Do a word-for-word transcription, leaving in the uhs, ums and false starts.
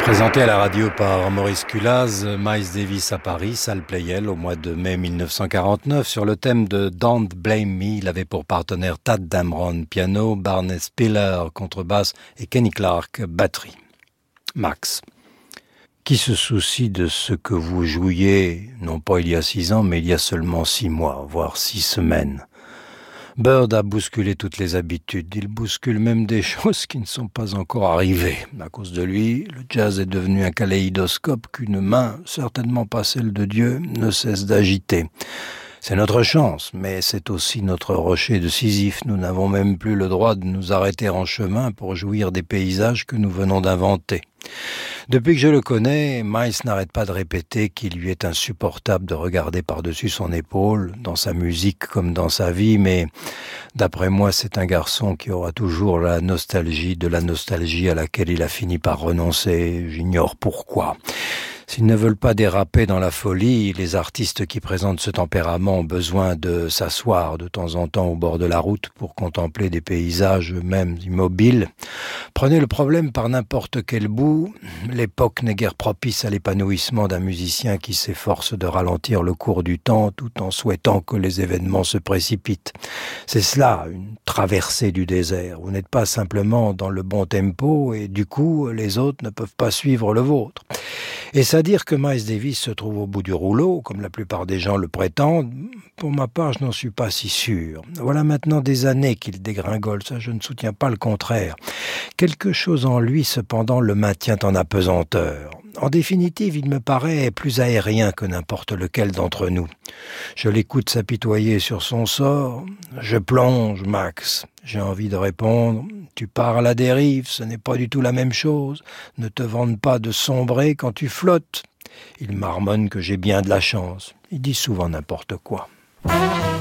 Présenté à la radio par Maurice Culaz, Miles Davis à Paris, salle Pleyel, au mois de mai mille neuf cent quarante-neuf, sur le thème de Don't Blame Me. Il avait pour partenaire Tadd Dameron, piano, Barney Spiller, contrebasse et Kenny Clarke, batterie. Max. Qui se soucie de ce que vous jouiez, non pas il y a six ans, mais il y a seulement six mois, voire six semaines. Bird a bousculé toutes les habitudes. Il bouscule même des choses qui ne sont pas encore arrivées. À cause de lui, le jazz est devenu un kaléidoscope qu'une main, certainement pas celle de Dieu, ne cesse d'agiter. C'est notre chance, mais c'est aussi notre rocher de Sisyphe. Nous n'avons même plus le droit de nous arrêter en chemin pour jouir des paysages que nous venons d'inventer. Depuis que je le connais, Miles n'arrête pas de répéter qu'il lui est insupportable de regarder par-dessus son épaule, dans sa musique comme dans sa vie, mais d'après moi, c'est un garçon qui aura toujours la nostalgie de la nostalgie à laquelle il a fini par renoncer. J'ignore pourquoi. S'ils ne veulent pas déraper dans la folie, les artistes qui présentent ce tempérament ont besoin de s'asseoir de temps en temps au bord de la route pour contempler des paysages eux-mêmes immobiles. Prenez le problème par n'importe quel bout, l'époque n'est guère propice à l'épanouissement d'un musicien qui s'efforce de ralentir le cours du temps tout en souhaitant que les événements se précipitent. C'est cela, une traversée du désert. Vous n'êtes pas simplement dans le bon tempo et du coup, les autres ne peuvent pas suivre le vôtre. Et c'est à dire que Miles Davis se trouve au bout du rouleau, comme la plupart des gens le prétendent. Pour ma part, je n'en suis pas si sûr. Voilà maintenant des années qu'il dégringole, ça je ne soutiens pas le contraire. Quelque chose en lui, cependant, le maintient en apesanteur. En définitive, il me paraît plus aérien que n'importe lequel d'entre nous. Je l'écoute s'apitoyer sur son sort. Je plonge, Max. J'ai envie de répondre, tu pars à la dérive, ce n'est pas du tout la même chose. Ne te vante pas de sombrer quand tu flottes. Il marmonne que j'ai bien de la chance. Il dit souvent n'importe quoi.